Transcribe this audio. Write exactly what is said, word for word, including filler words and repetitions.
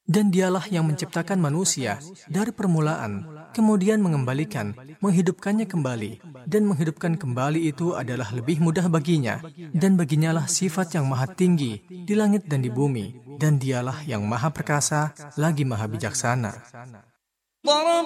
Dan dialah yang menciptakan manusia dari permulaan, kemudian mengembalikan, menghidupkannya kembali. Dan menghidupkan kembali itu adalah lebih mudah baginya. Dan baginyalah sifat yang maha tinggi di langit dan di bumi. Dan dialah yang maha perkasa, lagi maha bijaksana.